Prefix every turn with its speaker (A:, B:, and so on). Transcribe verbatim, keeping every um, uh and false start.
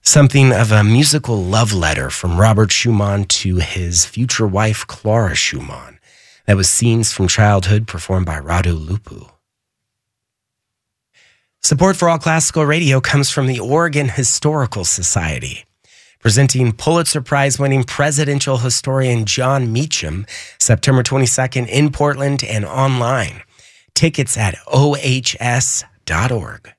A: Something of a musical love letter from Robert Schumann to his future wife, Clara Schumann. That was Scenes from Childhood performed by Radu Lupu. Support for All Classical Radio comes from the Oregon Historical Society, presenting Pulitzer Prize-winning presidential historian John Meacham, September twenty-second in Portland and online. Tickets at O H S dot org.